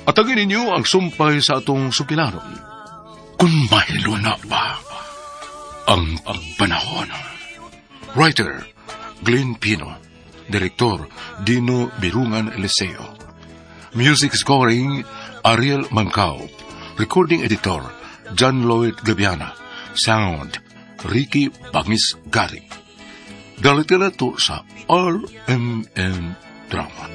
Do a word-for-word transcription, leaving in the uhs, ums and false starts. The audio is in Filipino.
Atagin ninyo ang sumpay sa atong sukilaron. Kung mahilo na ba ang panahon. Writer, Glenn Pino. Direktor, Dino Birungan Eliseo. Music scoring, Ariel Mancao. Recording editor, John Lloyd Gabiana. Sound, Ricky Bangis Gari. Dalit ka na to sa R M N Drama.